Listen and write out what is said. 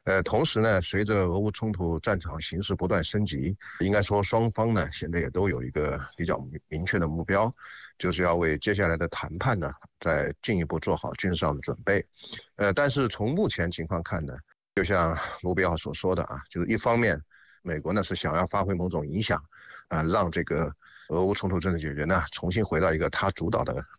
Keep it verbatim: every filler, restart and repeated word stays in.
呃，同时呢，随着俄乌冲突战场形势不断升级，应该说双方呢现在也都有一个比较明确的目标，就是要为接下来的谈判呢再进一步做好军事上的准备。呃，但是从目前情况看呢，就像卢比奥所说的啊，就是一方面，美国呢是想要发挥某种影响，啊、呃，让这个俄乌冲突政治解决呢重新回到一个他主导的